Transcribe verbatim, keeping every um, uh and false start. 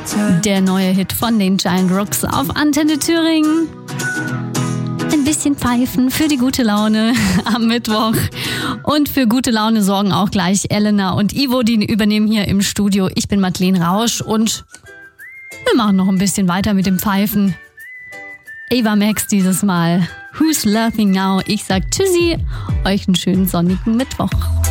Der neue Hit von den Giant Rooks auf Antenne Thüringen. Ein bisschen pfeifen für die gute Laune am Mittwoch. Und für gute Laune sorgen auch gleich Elena und Ivo, die übernehmen hier im Studio. Ich bin Madeleine Rausch und wir machen noch ein bisschen weiter mit dem Pfeifen. Ava Max dieses Mal. Who's Laughing Now? Ich sag Tschüssi, euch einen schönen sonnigen Mittwoch.